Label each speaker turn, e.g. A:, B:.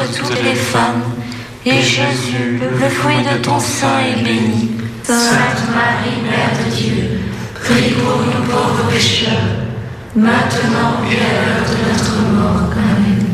A: toutes les femmes, et Jésus, le fruit de ton sein, est béni. Sainte Marie, Mère de Dieu, prie pour nous pauvres pécheurs, maintenant et à l'heure de notre mort. Amen.